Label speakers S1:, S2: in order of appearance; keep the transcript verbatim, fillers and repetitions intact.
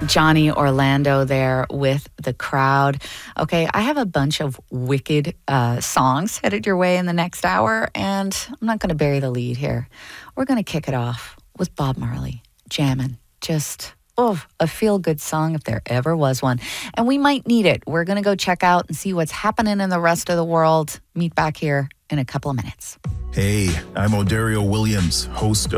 S1: Johnny Orlando there with The Crowd. Okay, I have a bunch of wicked uh, songs headed your way in the next hour, and I'm not going to bury the lead here. We're going to kick it off with Bob Marley, Jammin'. Just, oh, a feel-good song if there ever was one. And we might need it. We're going to go check out and see what's happening in the rest of the world. Meet back here in a couple of minutes.
S2: Hey, I'm Odario Williams, host